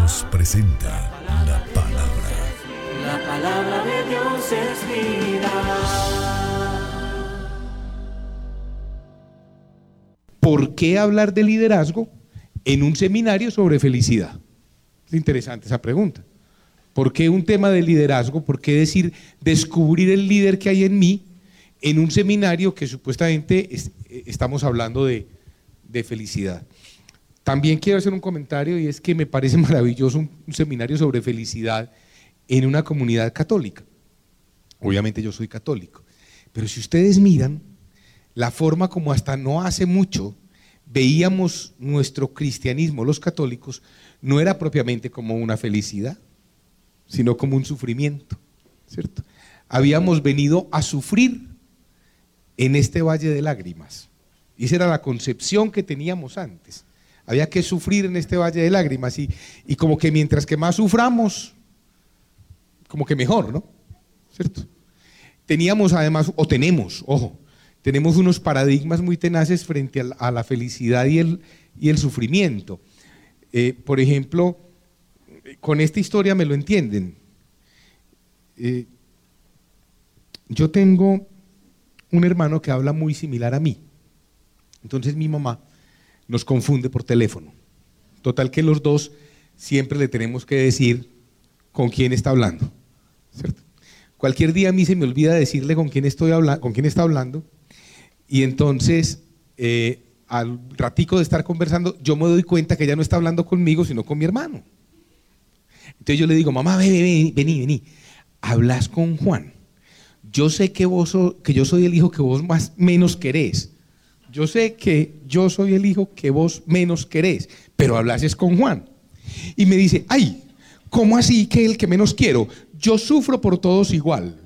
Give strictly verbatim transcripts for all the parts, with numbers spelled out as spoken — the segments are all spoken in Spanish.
Dios presenta la palabra. La palabra de Dios es vida. ¿Por qué hablar de liderazgo en un seminario sobre felicidad? Es interesante esa pregunta. ¿Por qué un tema de liderazgo? ¿Por qué decir descubrir el líder que hay en mí en un seminario que supuestamente es, estamos hablando de, de felicidad? También quiero hacer un comentario, y es que me parece maravilloso un, un seminario sobre felicidad en una comunidad católica. Obviamente yo soy católico, pero si ustedes miran la forma como hasta no hace mucho veíamos nuestro cristianismo, los católicos, no era propiamente como una felicidad, sino como un sufrimiento, ¿cierto? Habíamos venido a sufrir en este valle de lágrimas, y esa era la concepción que teníamos antes. Había que sufrir en este valle de lágrimas, y, y como que mientras que más suframos, como que mejor, ¿no? ¿Cierto? Teníamos además, o tenemos, ojo, tenemos unos paradigmas muy tenaces frente a la, a la felicidad y el, y el sufrimiento. Eh, por ejemplo, con esta historia me lo entienden. Eh, yo tengo un hermano que habla muy similar a mí. Entonces mi mamá nos confunde por teléfono. Total que los dos siempre le tenemos que decir con quién está hablando, ¿cierto? Cualquier día a mí se me olvida decirle con quién estoy hablando, con quién está hablando, y entonces eh, al ratico de estar conversando yo me doy cuenta que ella no está hablando conmigo sino con mi hermano. Entonces yo le digo: mamá, ven, ven, vení, vení, hablas con Juan. Yo sé que vos so, que yo soy el hijo que vos más menos querés. Yo sé que yo soy el hijo que vos menos querés, pero hablas es con Juan. Y me dice: ay, ¿cómo así que el que menos quiero? Yo sufro por todos igual.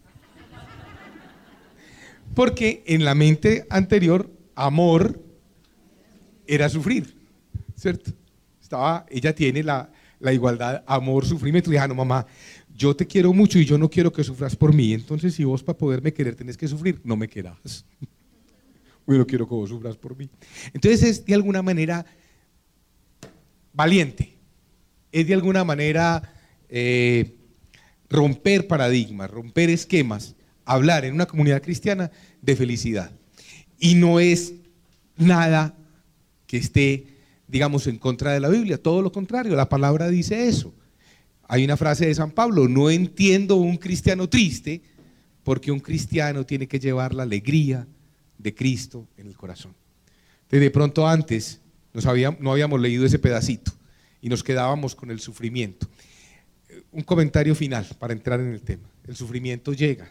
Porque en la mente anterior, amor era sufrir, ¿cierto? Estaba, ella tiene la, la igualdad, amor, sufrimiento. Y dije: ah, no, mamá, yo te quiero mucho y yo no quiero que sufras por mí. Entonces, si vos para poderme querer tenés que sufrir, no me querás. Yo no quiero que vos sufras por mí. Entonces es de alguna manera valiente, es de alguna manera eh, romper paradigmas, romper esquemas, hablar en una comunidad cristiana de felicidad. Y no es nada que esté, digamos, en contra de la Biblia, todo lo contrario, la palabra dice eso. Hay una frase de San Pablo: no entiendo un cristiano triste, porque un cristiano tiene que llevar la alegría de Cristo en el corazón. Entonces, de pronto antes nos habíamos, no habíamos leído ese pedacito y nos quedábamos con el sufrimiento. Un comentario final para entrar en el tema: el sufrimiento llega,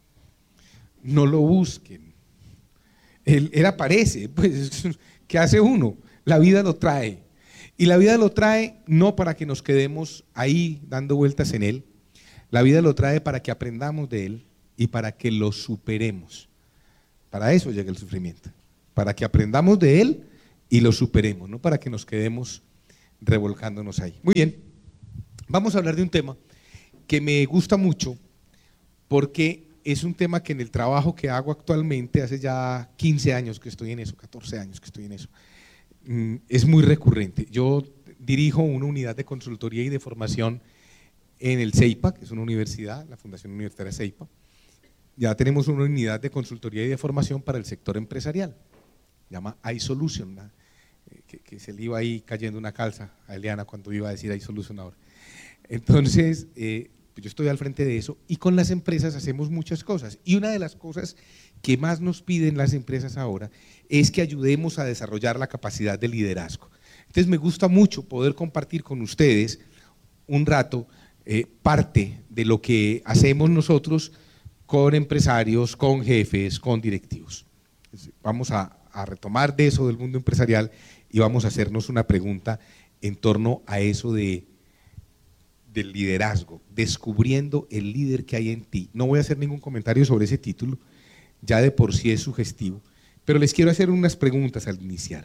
no lo busquen, él, él aparece, pues ¿qué hace uno? La vida lo trae, y la vida lo trae no para que nos quedemos ahí dando vueltas en él, la vida lo trae para que aprendamos de él y para que lo superemos. Para eso llega el sufrimiento, para que aprendamos de él y lo superemos, no para que nos quedemos revolcándonos ahí. Muy bien, vamos a hablar de un tema que me gusta mucho, porque es un tema que en el trabajo que hago actualmente, hace ya quince años que estoy en eso, catorce años que estoy en eso, es muy recurrente. Yo dirijo una unidad de consultoría y de formación en el CEIPA, que es una universidad, la Fundación Universitaria CEIPA. Ya tenemos una unidad de consultoría y de formación para el sector empresarial, se llama iSolution, ¿no? que, que se le iba ahí cayendo una calza a Eliana cuando iba a decir iSolution ahora. Entonces, eh, pues yo estoy al frente de eso, y con las empresas hacemos muchas cosas, y una de las cosas que más nos piden las empresas ahora es que ayudemos a desarrollar la capacidad de liderazgo. Entonces me gusta mucho poder compartir con ustedes un rato eh, parte de lo que hacemos nosotros con empresarios, con jefes, con directivos. Vamos a, a retomar de eso del mundo empresarial y vamos a hacernos una pregunta en torno a eso de, del liderazgo, descubriendo el líder que hay en ti. No voy a hacer ningún comentario sobre ese título, ya de por sí es sugestivo, pero les quiero hacer unas preguntas al iniciar.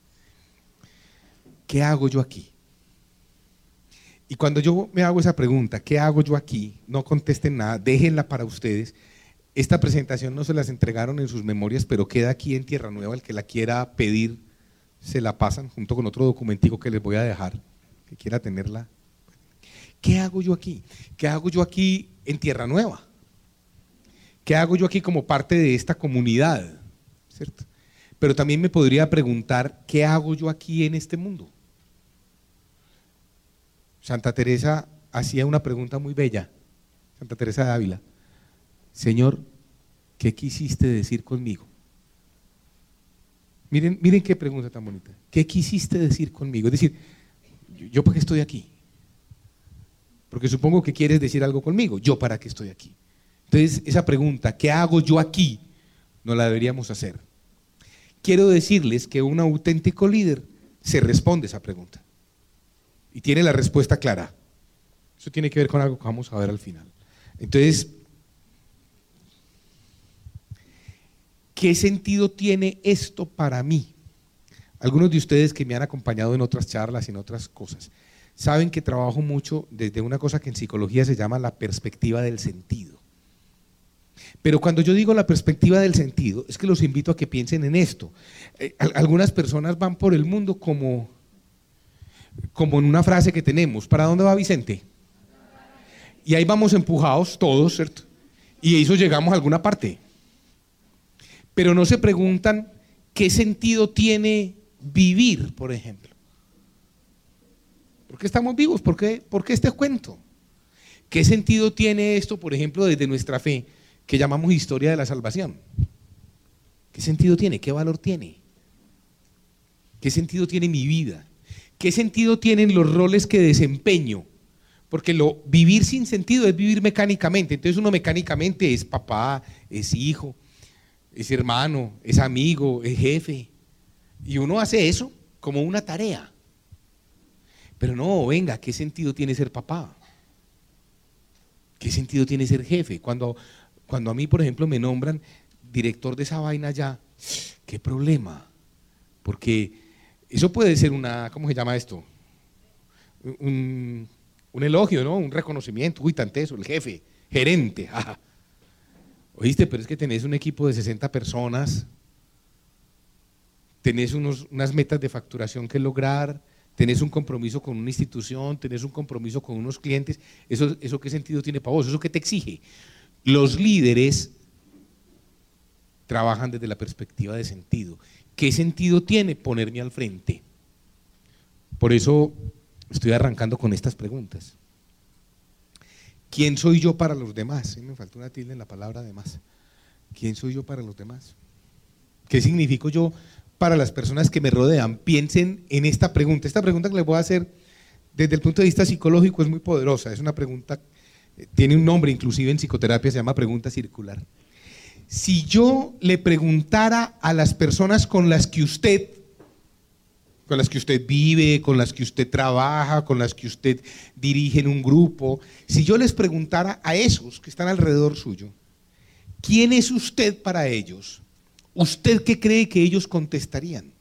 ¿Qué hago yo aquí? Y cuando yo me hago esa pregunta, ¿qué hago yo aquí? No contesten nada, déjenla para ustedes. Esta presentación no se las entregaron en sus memorias, pero queda aquí en Tierra Nueva. El que la quiera pedir, se la pasan junto con otro documentico que les voy a dejar. que quiera tenerla. ¿Qué hago yo aquí? ¿Qué hago yo aquí en Tierra Nueva? ¿Qué hago yo aquí como parte de esta comunidad? ¿Cierto? Pero también me podría preguntar, ¿qué hago yo aquí en este mundo? Santa Teresa hacía una pregunta muy bella, Santa Teresa de Ávila. Señor, ¿qué quisiste decir conmigo? Miren, miren qué pregunta tan bonita. ¿Qué quisiste decir conmigo? Es decir, ¿yo, yo para qué estoy aquí? Porque supongo que quieres decir algo conmigo. ¿Yo para qué estoy aquí? Entonces, esa pregunta, ¿qué hago yo aquí? No la deberíamos hacer. Quiero decirles que un auténtico líder se responde esa pregunta y tiene la respuesta clara. Eso tiene que ver con algo que vamos a ver al final. Entonces, ¿qué sentido tiene esto para mí? Algunos de ustedes que me han acompañado en otras charlas y en otras cosas, saben que trabajo mucho desde una cosa que en psicología se llama la perspectiva del sentido. Pero cuando yo digo la perspectiva del sentido, es que los invito a que piensen en esto. Eh, algunas personas van por el mundo como, como en una frase que tenemos, ¿para dónde va Vicente? Y ahí vamos empujados todos, ¿cierto? Y eso llegamos a alguna parte. Pero no se preguntan qué sentido tiene vivir, por ejemplo. ¿Por qué estamos vivos? ¿Por qué, por qué este cuento? ¿Qué sentido tiene esto, por ejemplo, desde nuestra fe, que llamamos historia de la salvación? ¿Qué sentido tiene? ¿Qué valor tiene? ¿Qué sentido tiene mi vida? ¿Qué sentido tienen los roles que desempeño? Porque lo, vivir sin sentido es vivir mecánicamente. Entonces uno mecánicamente es papá, es hijo, es hermano, es amigo, es jefe. Y uno hace eso como una tarea. Pero no, venga, ¿qué sentido tiene ser papá? ¿Qué sentido tiene ser jefe? Cuando, cuando a mí, por ejemplo, me nombran director de esa vaina ya, ¿qué problema? Porque eso puede ser una, ¿cómo se llama esto? Un, un elogio, ¿no? Un reconocimiento, uy, tan teso, el jefe, gerente. Jaja. Oíste, pero es que tenés un equipo de sesenta personas, tenés unos, unas metas de facturación que lograr, tenés un compromiso con una institución, tenés un compromiso con unos clientes. ¿Eso, eso qué sentido tiene para vos? ¿Eso qué te exige? Los líderes trabajan desde la perspectiva de sentido. ¿Qué sentido tiene ponerme al frente? Por eso estoy arrancando con estas preguntas. ¿Quién soy yo para los demás? Sí, me faltó una tilde en la palabra demás. ¿Quién soy yo para los demás? ¿Qué significo yo para las personas que me rodean? Piensen en esta pregunta. Esta pregunta que les voy a hacer desde el punto de vista psicológico es muy poderosa. Es una pregunta, tiene un nombre inclusive en psicoterapia, se llama pregunta circular. Si yo le preguntara a las personas con las que usted, con las que usted vive, con las que usted trabaja, con las que usted dirige en un grupo, si yo les preguntara a esos que están alrededor suyo, ¿quién es usted para ellos? ¿Usted qué cree que ellos contestarían?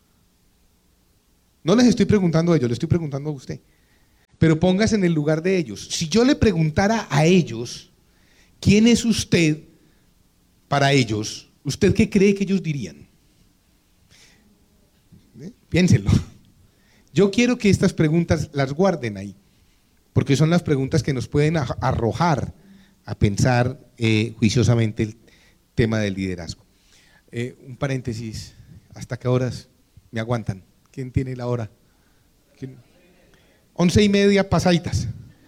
No les estoy preguntando a ellos, les estoy preguntando a usted. Pero póngase en el lugar de ellos. Si yo le preguntara a ellos, ¿quién es usted para ellos? ¿Usted qué cree que ellos dirían? ¿Eh? Piénsenlo. Yo quiero que estas preguntas las guarden ahí, porque son las preguntas que nos pueden arrojar a pensar eh, juiciosamente el tema del liderazgo. Eh, un paréntesis, ¿hasta qué horas me aguantan? ¿Quién tiene la hora? ¿Quién? Once y media pasaditas.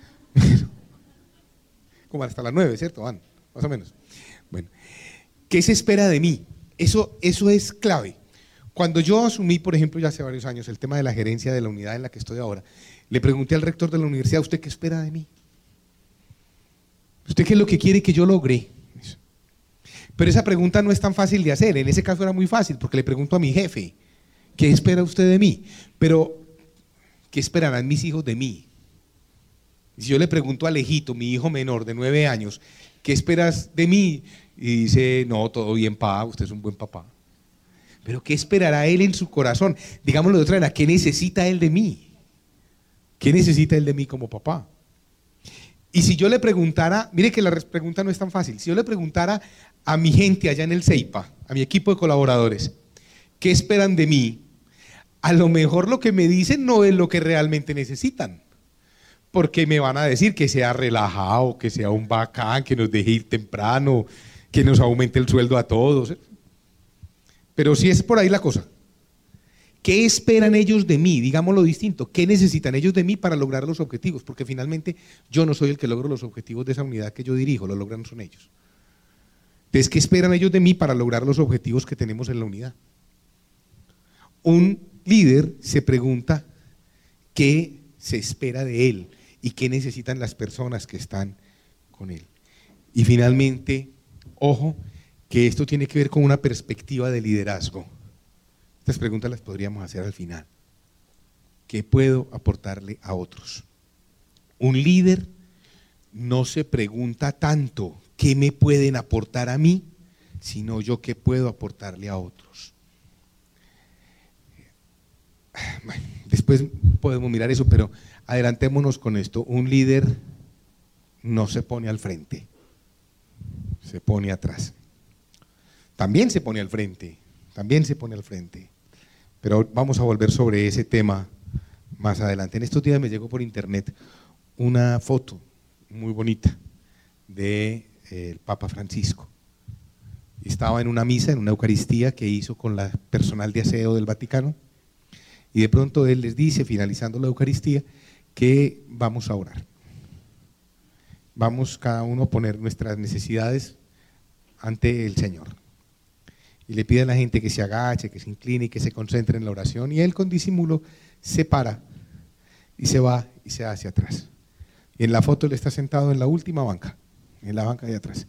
Como hasta las nueve, ¿cierto? Van, más o menos. Bueno, ¿qué se espera de mí? Eso, eso es clave. Cuando yo asumí, por ejemplo, ya hace varios años, el tema de la gerencia de la unidad en la que estoy ahora, le pregunté al rector de la universidad, ¿usted qué espera de mí? ¿Usted qué es lo que quiere que yo logre? Pero esa pregunta no es tan fácil de hacer. En ese caso era muy fácil, porque le pregunto a mi jefe, ¿qué espera usted de mí? Pero, ¿qué esperarán mis hijos de mí? Si yo le pregunto a Alejito, mi hijo menor de nueve años, ¿qué esperas de mí? Y dice, no, todo bien, pa, usted es un buen papá. Pero ¿qué esperará él en su corazón? Digámoslo de otra manera, ¿qué necesita él de mí? ¿Qué necesita él de mí como papá? Y si yo le preguntara, mire que la pregunta no es tan fácil, si yo le preguntara a mi gente allá en el CEIPA, a mi equipo de colaboradores, ¿qué esperan de mí? a lo mejor lo que me dicen no es lo que realmente necesitan. Porque me van a decir que sea relajado, que sea un bacán, que nos deje ir temprano, que nos aumente el sueldo a todos. Pero si es por ahí la cosa. ¿Qué esperan ellos de mí? Digámoslo distinto. ¿Qué necesitan ellos de mí para lograr los objetivos? Porque finalmente yo no soy el que logro los objetivos de esa unidad que yo dirijo, lo logran son ellos. Entonces, ¿qué esperan ellos de mí para lograr los objetivos que tenemos en la unidad? Un líder se pregunta qué se espera de él y qué necesitan las personas que están con él. Y finalmente, ojo, que esto tiene que ver con una perspectiva de liderazgo. Estas preguntas las podríamos hacer al final. ¿Qué puedo aportarle a otros? Un líder no se pregunta tanto qué me pueden aportar a mí, sino yo qué puedo aportarle a otros. Bueno, después podemos mirar eso, pero adelantémonos con esto. Un líder no se pone al frente, se pone atrás. También se pone al frente, también se pone al frente. Pero vamos a volver sobre ese tema más adelante. En estos días me llegó por internet una foto muy bonita del de Papa Francisco. Estaba en una misa, en una Eucaristía que hizo con la personal de aseo del Vaticano, y de pronto él les dice, finalizando la Eucaristía, que vamos a orar. Vamos cada uno a poner nuestras necesidades ante el Señor. Y le pide a la gente que se agache, que se incline y que se concentre en la oración, y él con disimulo se para y se va y se hace atrás. Y en la foto él está sentado en la última banca, en la banca de atrás.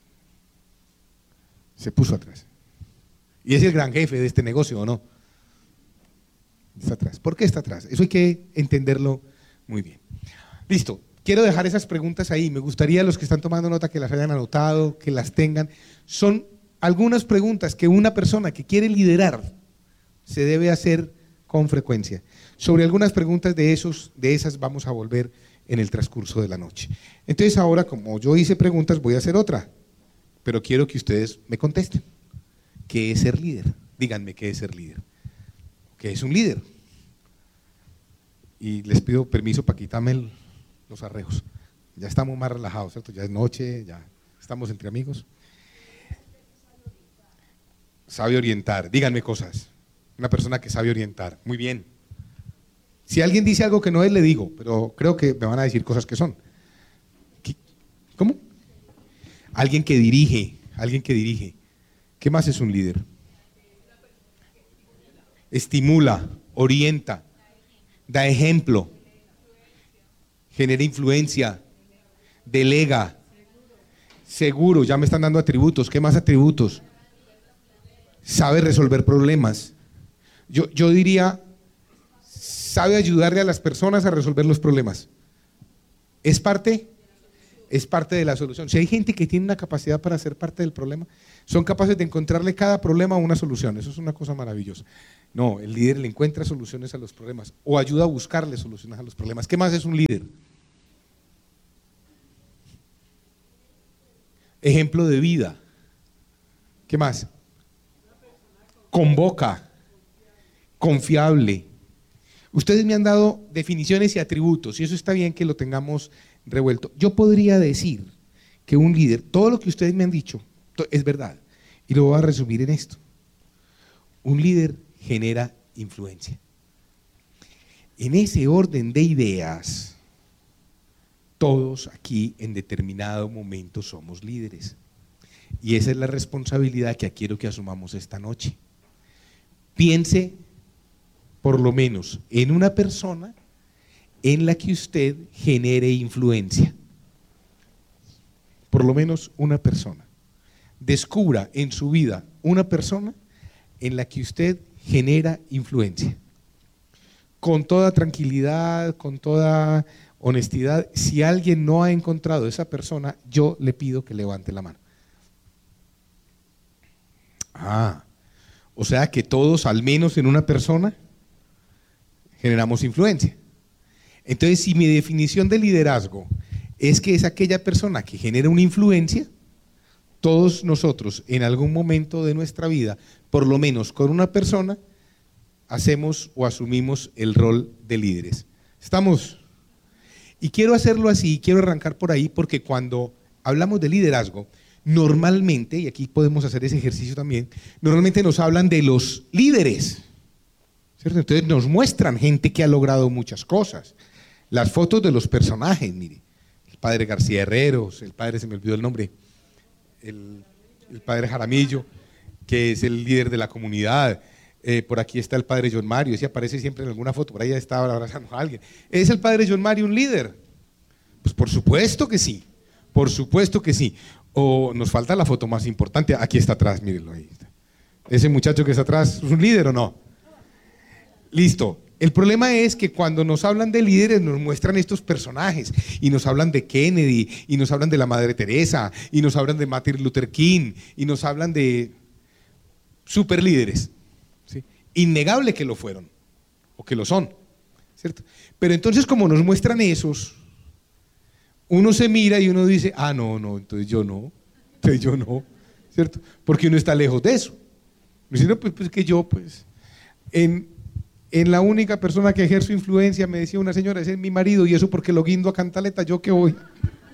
Se puso atrás. Y es el gran jefe de este negocio, ¿o no? Está atrás. ¿Por qué está atrás? Eso hay que entenderlo muy bien. Listo. Quiero dejar esas preguntas ahí. Me gustaría los que están tomando nota que las hayan anotado, que las tengan. Son algunas preguntas que una persona que quiere liderar se debe hacer con frecuencia. Sobre algunas preguntas de, esos, de esas vamos a volver en el transcurso de la noche. Entonces ahora, como yo hice preguntas, voy a hacer otra, pero quiero que ustedes me contesten. ¿Qué es ser líder? Díganme qué es ser líder. ¿Qué es un líder? Y les pido permiso para quitarme el, los arrejos. Ya estamos más relajados, ¿cierto? Ya es noche, ya estamos entre amigos. Sabe orientar, díganme cosas. Una persona que sabe orientar, muy bien. Si alguien dice algo que no es, le digo, pero creo que me van a decir cosas que son. ¿Cómo? Alguien que dirige, alguien que dirige. ¿Qué más es un líder? Estimula, orienta, da ejemplo, genera influencia, delega, seguro, ya me están dando atributos. ¿Qué más atributos? Sabe resolver problemas. Yo, yo diría, sabe ayudarle a las personas a resolver los problemas. ¿Es parte? Es parte de la solución. Si hay gente que tiene una capacidad para ser parte del problema, son capaces de encontrarle cada problema una solución. Eso es una cosa maravillosa. No, el líder le encuentra soluciones a los problemas o ayuda a buscarle soluciones a los problemas. ¿Qué más es un líder? Ejemplo de vida. ¿Qué más? Convoca, confiable. Ustedes me han dado definiciones y atributos y eso está bien que lo tengamos revuelto. Yo podría decir que un líder, todo lo que ustedes me han dicho es verdad y lo voy a resumir en esto. Un líder genera influencia. En ese orden de ideas, todos aquí en determinado momento somos líderes y esa es la responsabilidad que quiero que asumamos esta noche. Piense por lo menos en una persona en la que usted genere influencia. Por lo menos una persona. Descubra en su vida una persona en la que usted genera influencia. Con toda tranquilidad, con toda honestidad, si alguien no ha encontrado esa persona, yo le pido que levante la mano. Ah, o sea que todos, al menos en una persona, generamos influencia. Entonces, si mi definición de liderazgo es que es aquella persona que genera una influencia, todos nosotros en algún momento de nuestra vida, por lo menos con una persona, hacemos o asumimos el rol de líderes. ¿Estamos? Y quiero hacerlo así, quiero arrancar por ahí, porque cuando hablamos de liderazgo, normalmente, y aquí podemos hacer ese ejercicio también, normalmente nos hablan de los líderes, ¿cierto? Entonces nos muestran gente que ha logrado muchas cosas. Las fotos de los personajes, mire, el padre García Herreros, el padre, se me olvidó el nombre, el, el padre Jaramillo, que es el líder de la comunidad. Eh, por aquí está el padre John Mario, ese aparece siempre en alguna foto, por ahí estaba abrazando a alguien. ¿Es el padre John Mario un líder? Pues por supuesto que sí, por supuesto que sí. O nos falta la foto más importante, aquí está atrás, mírenlo ahí. Está. ¿Ese muchacho que está atrás es un líder o no? Listo. El problema es que cuando nos hablan de líderes nos muestran estos personajes y nos hablan de Kennedy y nos hablan de la Madre Teresa y nos hablan de Martin Luther King y nos hablan de super líderes. ¿Sí? Innegable que lo fueron o que lo son, ¿cierto? Pero entonces, como nos muestran esos, uno se mira y uno dice, ah, no, no, entonces yo no, entonces yo no, ¿cierto? Porque uno está lejos de eso. Dice, no, pues, pues que yo, pues, en, en la única persona que ejerzo influencia, me decía una señora, ese es mi marido, y eso porque lo guindo a cantaleta, yo que voy.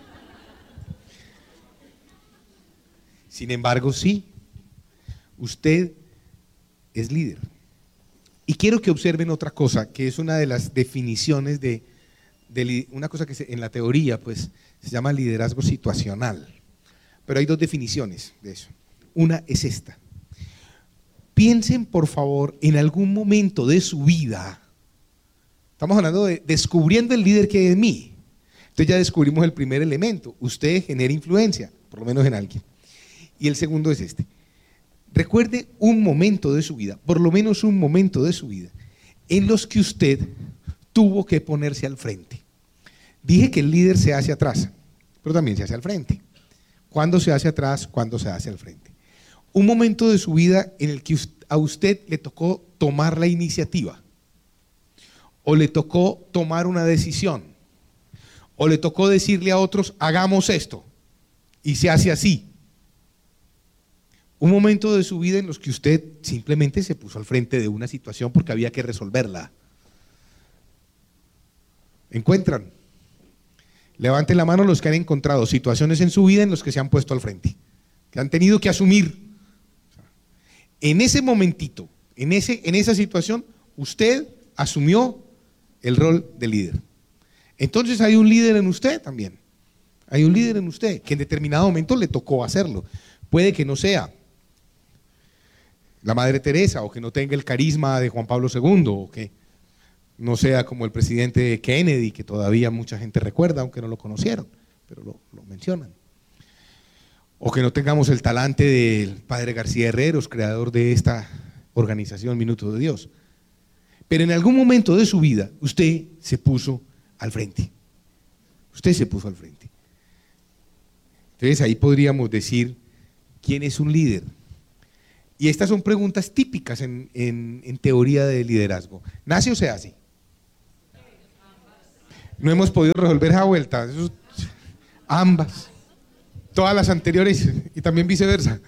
Sin embargo, sí, usted es líder. Y quiero que observen otra cosa, que es una de las definiciones de, de una cosa que se, en la teoría pues, se llama liderazgo situacional. Pero hay dos definiciones de eso. Una es esta. Piensen, por favor, en algún momento de su vida, estamos hablando de descubriendo el líder que hay en mí. Entonces ya descubrimos el primer elemento, usted genera influencia, por lo menos en alguien. Y el segundo es este. Recuerde un momento de su vida, por lo menos un momento de su vida, en los que usted tuvo que ponerse al frente. Dije que el líder se hace atrás, pero también se hace al frente. ¿Cuándo se hace atrás? ¿Cuándo se hace al frente? Un momento de su vida en el que a usted le tocó tomar la iniciativa, o le tocó tomar una decisión, o le tocó decirle a otros, hagamos esto, y se hace así. Un momento de su vida en los que usted simplemente se puso al frente de una situación porque había que resolverla. ¿Encuentran? Levanten la mano los que han encontrado situaciones en su vida en los que se han puesto al frente, que han tenido que asumir. En ese momentito, en, ese, en esa situación, usted asumió el rol de líder. Entonces hay un líder en usted también. Hay un líder en usted que en determinado momento le tocó hacerlo. Puede que no sea la Madre Teresa, o que no tenga el carisma de Juan Pablo segundo, o que no sea como el presidente Kennedy, que todavía mucha gente recuerda, aunque no lo conocieron, pero lo, lo mencionan. O que no tengamos el talante del padre García Herreros, creador de esta organización Minuto de Dios. Pero en algún momento de su vida, usted se puso al frente. Usted se puso al frente. Entonces ahí podríamos decir, ¿quién es un líder? Y estas son preguntas típicas en, en, en teoría de liderazgo. ¿Nace o se hace? No hemos podido resolver esa vuelta. Eso, ambas. Todas las anteriores y también viceversa.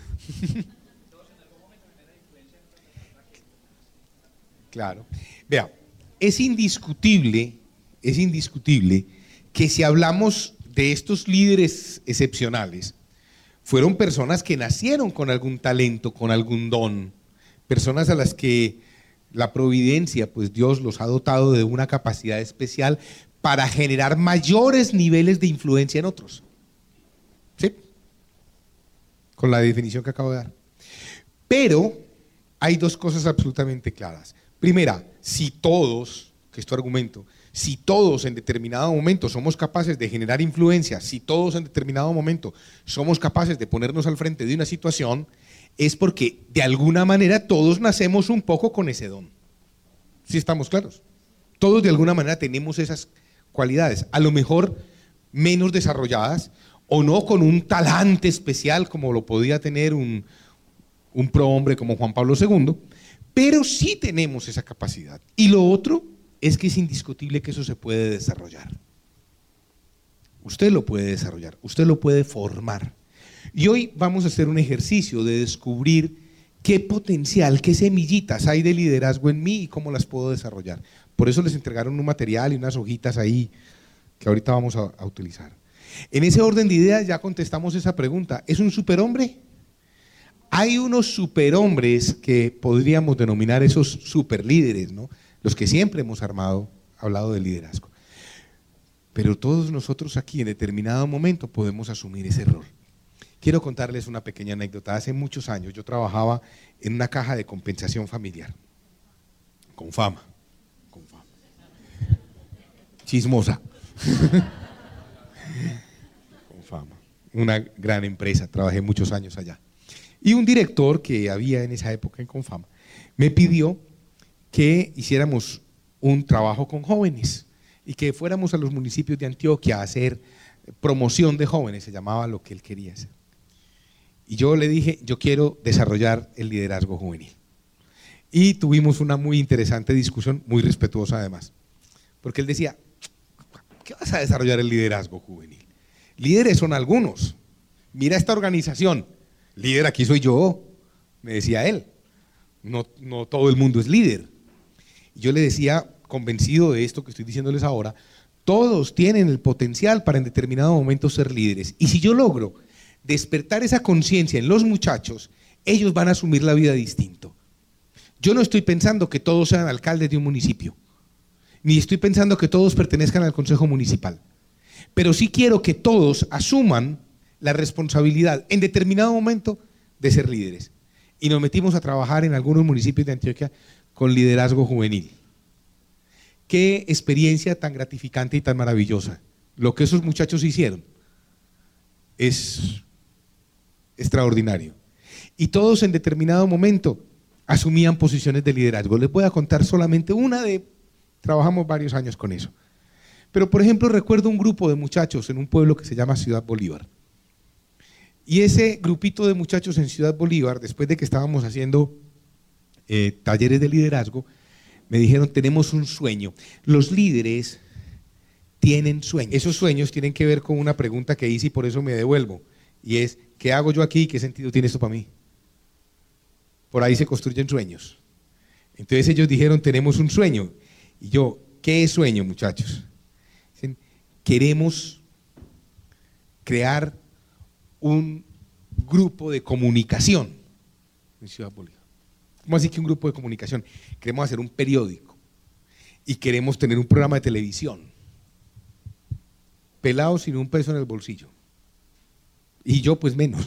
Claro. Vea, es indiscutible, es indiscutible que si hablamos de estos líderes excepcionales, fueron personas que nacieron con algún talento, con algún don, personas a las que la providencia, pues Dios los ha dotado de una capacidad especial para generar mayores niveles de influencia en otros. ¿Sí? Con la definición que acabo de dar. Pero hay dos cosas absolutamente claras. Primera, si todos, que es tu argumento, si todos en determinado momento somos capaces de generar influencia, si todos en determinado momento somos capaces de ponernos al frente de una situación, es porque de alguna manera todos nacemos un poco con ese don. ¿Sí estamos claros? Todos de alguna manera tenemos esas cualidades, a lo mejor menos desarrolladas o no con un talante especial como lo podía tener un, un prohombre como Juan Pablo segundo, pero sí tenemos esa capacidad. Y lo otro es que es indiscutible que eso se puede desarrollar. Usted lo puede desarrollar, usted lo puede formar. Y hoy vamos a hacer un ejercicio de descubrir qué potencial, qué semillitas hay de liderazgo en mí y cómo las puedo desarrollar. Por eso les entregaron un material y unas hojitas ahí que ahorita vamos a, a utilizar. En ese orden de ideas ya contestamos esa pregunta. ¿Es un superhombre? Hay unos superhombres que podríamos denominar esos superlíderes, ¿no? Los que siempre hemos armado, hablado de liderazgo. Pero todos nosotros aquí en determinado momento podemos asumir ese rol. Quiero contarles una pequeña anécdota. Hace muchos años yo trabajaba en una caja de compensación familiar, con fama, con fama. Chismosa. Con fama. Una gran empresa, trabajé muchos años allá. Y un director que había en esa época en Confama me pidió que hiciéramos un trabajo con jóvenes y que fuéramos a los municipios de Antioquia a hacer promoción de jóvenes, se llamaba lo que él quería hacer. Y yo le dije, yo quiero desarrollar el liderazgo juvenil. Y tuvimos una muy interesante discusión, muy respetuosa además, porque él decía, ¿qué vas a desarrollar el liderazgo juvenil? Líderes son algunos, mira esta organización, líder aquí soy yo, me decía él, no, no todo el mundo es líder. Y yo le decía, convencido de esto que estoy diciéndoles ahora, todos tienen el potencial para en determinado momento ser líderes, y si yo logro despertar esa conciencia en los muchachos, ellos van a asumir la vida distinto. Yo no estoy pensando que todos sean alcaldes de un municipio, ni estoy pensando que todos pertenezcan al consejo municipal, pero sí quiero que todos asuman la responsabilidad en determinado momento de ser líderes. Y nos metimos a trabajar en algunos municipios de Antioquia con liderazgo juvenil. Qué experiencia tan gratificante y tan maravillosa. Lo que esos muchachos hicieron es extraordinario. Y todos en determinado momento asumían posiciones de liderazgo. Les voy a contar solamente una de, trabajamos varios años con eso. Pero por ejemplo recuerdo un grupo de muchachos en un pueblo que se llama Ciudad Bolívar. Y ese grupito de muchachos en Ciudad Bolívar, después de que estábamos haciendo eh, talleres de liderazgo, me dijeron, tenemos un sueño. Los líderes tienen sueños. Esos sueños tienen que ver con una pregunta que hice y por eso me devuelvo. Y es, ¿qué hago yo aquí y qué sentido tiene esto para mí? Por ahí se construyen sueños. Entonces ellos dijeron, tenemos un sueño. Y yo, ¿qué es sueño, muchachos? Dicen, queremos crear un grupo de comunicación en Ciudad Bolívar. ¿Cómo así que un grupo de comunicación? Queremos hacer un periódico y queremos tener un programa de televisión. Pelados sin un peso en el bolsillo. Y yo pues menos.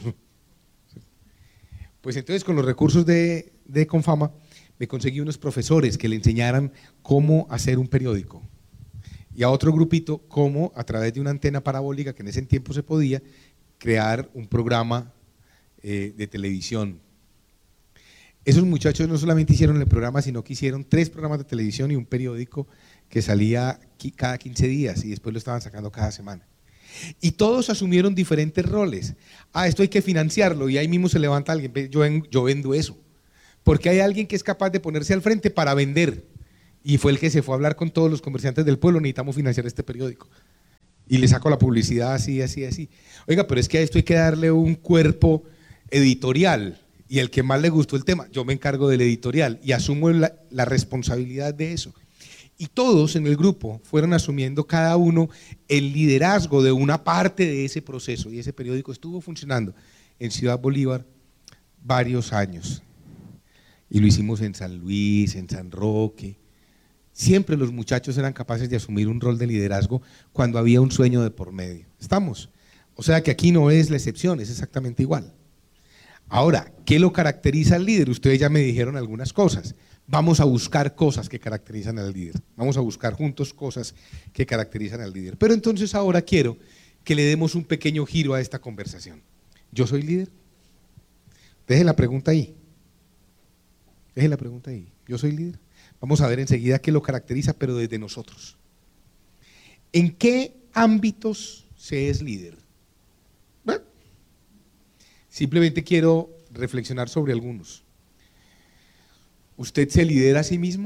Pues entonces con los recursos de, de Confama me conseguí unos profesores que le enseñaran cómo hacer un periódico. Y a otro grupito cómo a través de una antena parabólica que en ese tiempo se podía crear un programa eh, de televisión. Esos muchachos no solamente hicieron el programa, sino que hicieron tres programas de televisión y un periódico que salía cada quince días y después lo estaban sacando cada semana. Y todos asumieron diferentes roles. Ah, esto hay que financiarlo y ahí mismo se levanta alguien, yo, yo vendo eso. Porque hay alguien que es capaz de ponerse al frente para vender. Y fue el que se fue a hablar con todos los comerciantes del pueblo, necesitamos financiar este periódico. Y le saco la publicidad así, así, así. Oiga, pero es que a esto hay que darle un cuerpo editorial. Y el que más le gustó el tema, yo me encargo del editorial y asumo la, la responsabilidad de eso. Y todos en el grupo fueron asumiendo cada uno el liderazgo de una parte de ese proceso. Y ese periódico estuvo funcionando en Ciudad Bolívar varios años. Y lo hicimos en San Luis, en San Roque. Siempre los muchachos eran capaces de asumir un rol de liderazgo cuando había un sueño de por medio. ¿Estamos? O sea que aquí no es la excepción, es exactamente igual. Ahora, ¿qué lo caracteriza al líder? Ustedes ya me dijeron algunas cosas. Vamos a buscar cosas que caracterizan al líder. Vamos a buscar juntos cosas que caracterizan al líder. Pero entonces ahora quiero que le demos un pequeño giro a esta conversación. ¿Yo soy líder? Deje la pregunta ahí. Deje la pregunta ahí. ¿Yo soy líder? Vamos a ver enseguida qué lo caracteriza, pero desde nosotros. ¿En qué ámbitos se es líder? Bueno, simplemente quiero reflexionar sobre algunos. ¿Usted se lidera a sí mismo?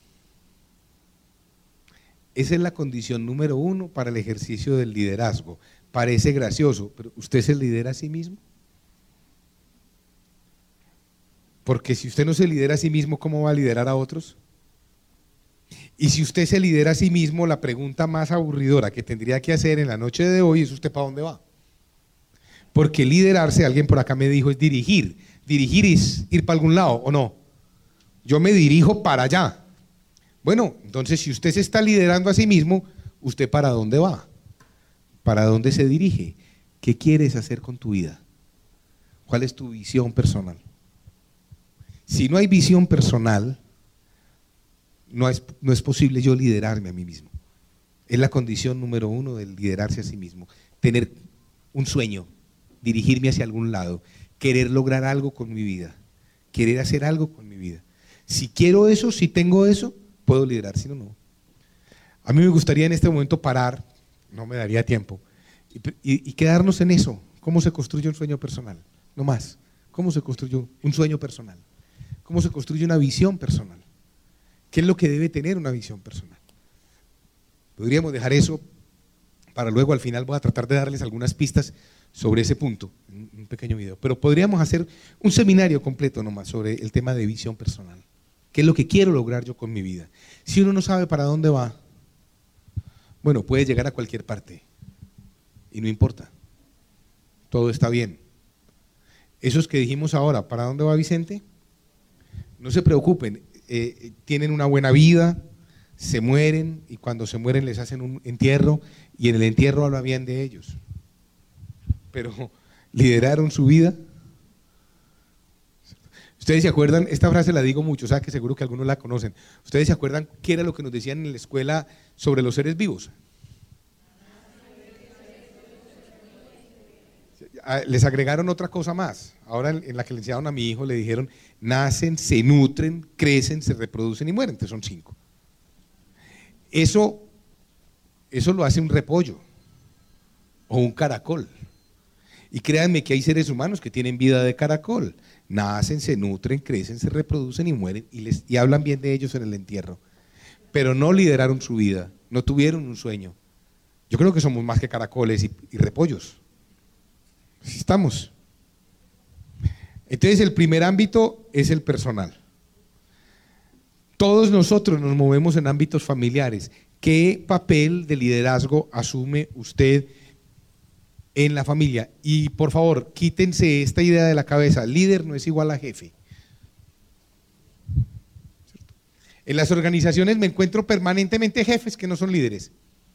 Esa es la condición número uno para el ejercicio del liderazgo. Parece gracioso, pero ¿usted se lidera a sí mismo? Porque si usted no se lidera a sí mismo, ¿cómo va a liderar a otros? Y si usted se lidera a sí mismo, la pregunta más aburridora que tendría que hacer en la noche de hoy es: ¿usted para dónde va? Porque liderarse, alguien por acá me dijo, es dirigir. Dirigir es ir para algún lado, ¿o no? Yo me dirijo para allá. Bueno, entonces si usted se está liderando a sí mismo, ¿usted para dónde va? ¿Para dónde se dirige? ¿Qué quieres hacer con tu vida? ¿Cuál es tu visión personal? Si no hay visión personal, no es, no es posible yo liderarme a mí mismo. Es la condición número uno del liderarse a sí mismo. Tener un sueño, dirigirme hacia algún lado, querer lograr algo con mi vida, querer hacer algo con mi vida. Si quiero eso, si tengo eso, puedo liderar, si no, no. A mí me gustaría en este momento parar, no me daría tiempo, y, y, y quedarnos en eso. ¿Cómo se construye un sueño personal? No más. ¿Cómo se construye un sueño personal? ¿Cómo se construye una visión personal? ¿Qué es lo que debe tener una visión personal? Podríamos dejar eso para luego, al final voy a tratar de darles algunas pistas sobre ese punto, en un pequeño video. Pero podríamos hacer un seminario completo nomás sobre el tema de visión personal. ¿Qué es lo que quiero lograr yo con mi vida? Si uno no sabe para dónde va, bueno, puede llegar a cualquier parte y no importa, todo está bien. Esos que dijimos ahora, ¿para dónde va Vicente? No se preocupen, eh, tienen una buena vida, se mueren y cuando se mueren les hacen un entierro y en el entierro habla bien de ellos. Pero lideraron su vida. Ustedes se acuerdan, esta frase la digo mucho, o sea que seguro que algunos la conocen. Ustedes se acuerdan qué era lo que nos decían en la escuela sobre los seres vivos. Les agregaron otra cosa más. Ahora en la que le enseñaron a mi hijo le dijeron: nacen, se nutren, crecen, se reproducen y mueren. Entonces son cinco. Eso, eso lo hace un repollo o un caracol. Y créanme que hay seres humanos que tienen vida de caracol. Nacen, se nutren, crecen, se reproducen y mueren y, les, y hablan bien de ellos en el entierro. Pero no lideraron su vida, no tuvieron un sueño. Yo creo que somos más que caracoles y, y repollos. Así estamos. Entonces el primer ámbito es el personal. Todos nosotros nos movemos en ámbitos familiares. ¿Qué papel de liderazgo asume usted en la familia? Y por favor, quítense esta idea de la cabeza: líder no es igual a jefe. En las organizaciones me encuentro permanentemente jefes que no son líderes.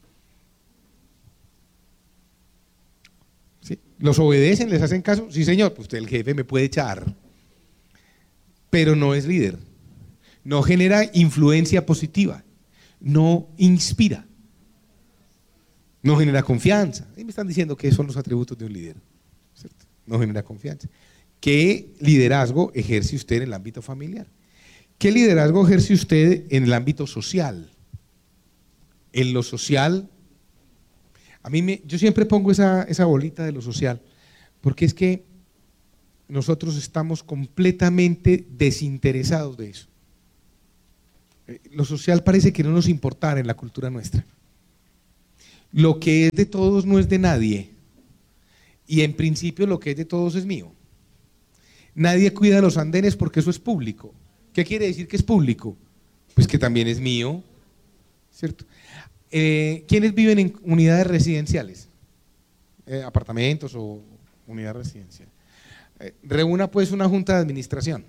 ¿Sí? ¿Los obedecen? ¿Les hacen caso? Sí, señor, pues usted el jefe me puede echar, pero no es líder, no genera influencia positiva, no inspira, no genera confianza. Ahí me están diciendo que son los atributos de un líder, ¿cierto? No genera confianza. ¿Qué liderazgo ejerce usted en el ámbito familiar? ¿Qué liderazgo ejerce usted en el ámbito social? En lo social, a mí me, yo siempre pongo esa, esa bolita de lo social, porque es que nosotros estamos completamente desinteresados de eso. Lo social parece que no nos importara en la cultura nuestra. Lo que es de todos no es de nadie, y en principio lo que es de todos es mío. Nadie cuida los andenes porque eso es público. ¿Qué quiere decir que es público? Pues que también es mío, ¿cierto? Eh, ¿Quiénes viven en unidades residenciales? Eh, apartamentos o unidad residencial. Eh, reúna pues una junta de administración.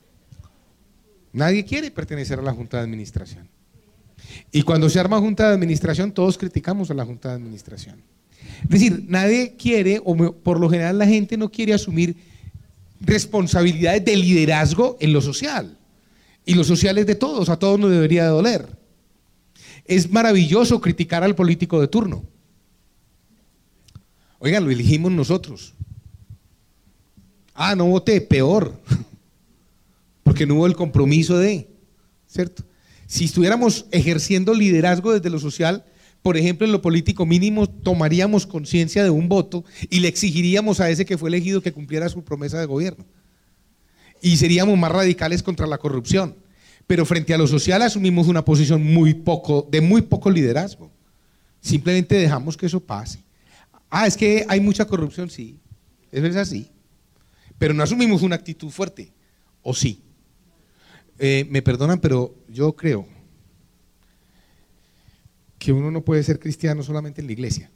Nadie quiere pertenecer a la junta de administración. Y cuando se arma junta de administración, todos criticamos a la junta de administración. Es decir, nadie quiere, o por lo general la gente no quiere asumir responsabilidades de liderazgo en lo social. Y lo social es de todos, a todos nos debería de doler. Es maravilloso criticar al político de turno. Oigan, lo elegimos nosotros. Ah, no voté, peor. Porque no hubo el compromiso de, ¿cierto? Si estuviéramos ejerciendo liderazgo desde lo social, por ejemplo, en lo político mínimo, tomaríamos conciencia de un voto y le exigiríamos a ese que fue elegido que cumpliera su promesa de gobierno. Y seríamos más radicales contra la corrupción. Pero frente a lo social asumimos una posición muy poco, de muy poco liderazgo. Simplemente dejamos que eso pase. Ah, es que hay mucha corrupción, sí, eso es así. Pero no asumimos una actitud fuerte. ¿O sí? Eh, me perdonan, pero yo creo que uno no puede ser cristiano solamente en la iglesia.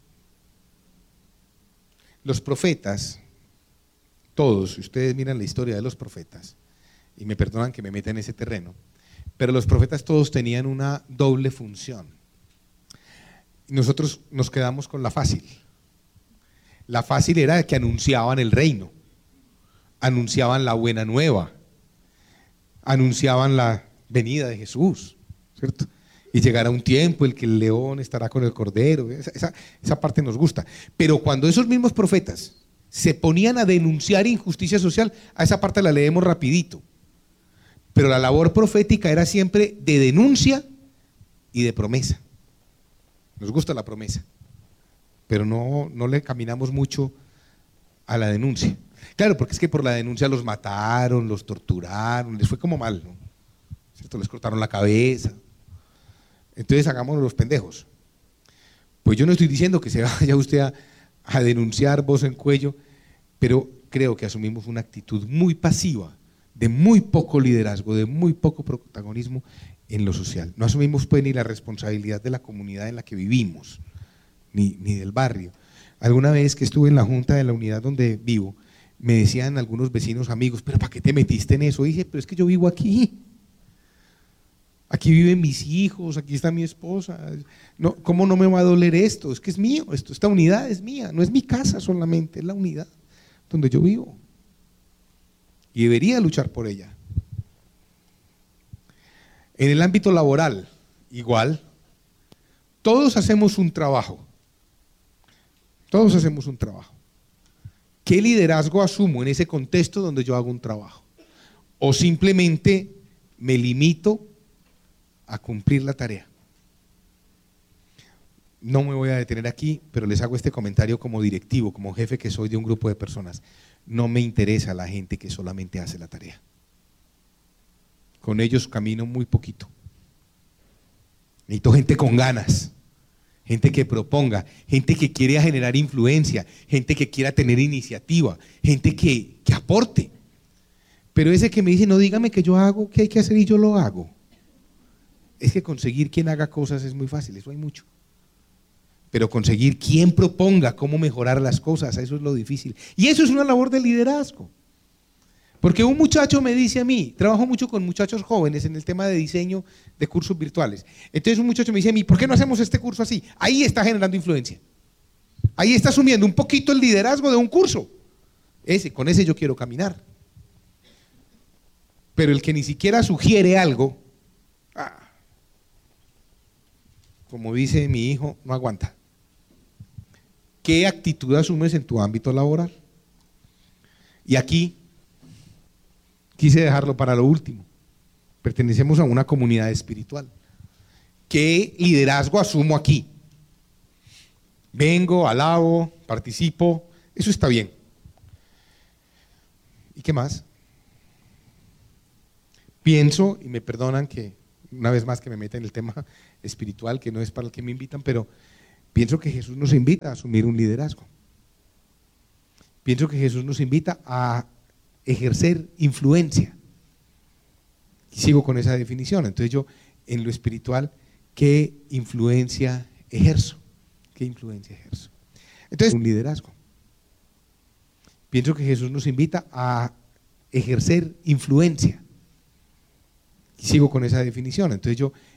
Los profetas, todos, si ustedes miran la historia de los profetas, y me perdonan que me meta en ese terreno, pero los profetas todos tenían una doble función. Nosotros nos quedamos con la fácil. La fácil era que anunciaban el reino, anunciaban la buena nueva, anunciaban la venida de Jesús, ¿cierto? Y llegará un tiempo el que el león estará con el cordero, esa, esa, esa parte nos gusta. Pero cuando esos mismos profetas se ponían a denunciar injusticia social, a esa parte la leemos rapidito. Pero la labor profética era siempre de denuncia y de promesa. Nos gusta la promesa, pero no, no le caminamos mucho a la denuncia. Claro, porque es que por la denuncia los mataron, los torturaron, les fue como mal, ¿no? ¿Cierto? Les cortaron la cabeza. Entonces hagámonos los pendejos. Pues yo no estoy diciendo que se vaya usted a, a denunciar voz en cuello, pero creo que asumimos una actitud muy pasiva, de muy poco liderazgo, de muy poco protagonismo en lo social. No asumimos pues ni la responsabilidad de la comunidad en la que vivimos, ni, ni del barrio. Alguna vez que estuve en la junta de la unidad donde vivo, me decían algunos vecinos amigos, pero ¿para qué te metiste en eso? Y dije, pero es que yo vivo aquí. Aquí viven mis hijos, aquí está mi esposa. No, ¿cómo no me va a doler esto? Es que es mío, esto, esta unidad es mía, no es mi casa solamente, es la unidad donde yo vivo. Y debería luchar por ella. En el ámbito laboral, igual, todos hacemos un trabajo. Todos hacemos un trabajo. ¿Qué liderazgo asumo en ese contexto donde yo hago un trabajo? ¿O simplemente me limito a cumplir la tarea? No me voy a detener aquí, pero les hago este comentario como directivo, como jefe que soy de un grupo de personas. No me interesa la gente que solamente hace la tarea. Con ellos camino muy poquito. Necesito gente con ganas, gente que proponga, gente que quiera generar influencia, gente que quiera tener iniciativa, gente que, que aporte. Pero ese que me dice, no, dígame que yo hago, qué hay que hacer y yo lo hago. Es que conseguir quien haga cosas es muy fácil, eso hay mucho. Pero conseguir quien proponga cómo mejorar las cosas, eso es lo difícil. Y eso es una labor de liderazgo. Porque un muchacho me dice a mí, trabajo mucho con muchachos jóvenes en el tema de diseño de cursos virtuales. Entonces un muchacho me dice a mí, ¿por qué no hacemos este curso así? Ahí está generando influencia. Ahí está asumiendo un poquito el liderazgo de un curso. Ese, con ese yo quiero caminar. Pero el que ni siquiera sugiere algo, ah, como dice mi hijo, no aguanta. ¿Qué actitud asumes en tu ámbito laboral? Y aquí quise dejarlo para lo último. Pertenecemos a una comunidad espiritual. ¿Qué liderazgo asumo aquí? Vengo, alabo, participo, eso está bien. ¿Y qué más? Pienso, y me perdonan que una vez más que me meta en el tema espiritual, que no es para el que me invitan, pero pienso que Jesús nos invita a asumir un liderazgo. Pienso que Jesús nos invita a ejercer influencia. Y sigo con esa definición. Entonces yo, en lo espiritual, ¿qué influencia ejerzo? ¿Qué influencia ejerzo? Entonces, un liderazgo. Pienso que Jesús nos invita a ejercer influencia. Y sigo con esa definición. Entonces yo,